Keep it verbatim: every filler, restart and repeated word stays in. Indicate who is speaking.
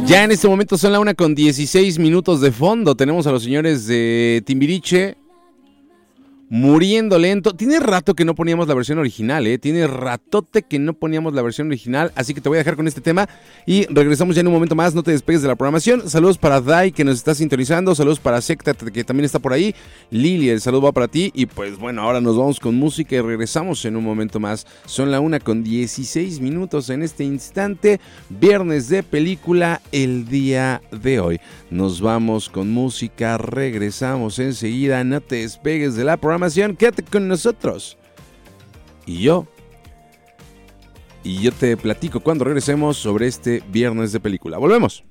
Speaker 1: Ya en este momento son la una con dieciséis minutos de fondo. Tenemos a los señores de Timbiriche, Muriendo Lento. Tiene rato que no poníamos la versión original, ¿eh? Tiene ratote que no poníamos la versión original. Así que te voy a dejar con este tema y regresamos ya en un momento más. No te despegues de la programación. Saludos para Dai, que nos está sintonizando. Saludos para Secta, que también está por ahí. Lili, el saludo va para ti. Y pues bueno, ahora nos vamos con música y regresamos en un momento más. Son la una con dieciséis minutos en este instante. Viernes de película el día de hoy. Nos vamos con música. Regresamos enseguida. No te despegues de la programación. Quédate con nosotros. Y yo Y yo te platico cuando regresemos sobre este viernes de película. Volvemos.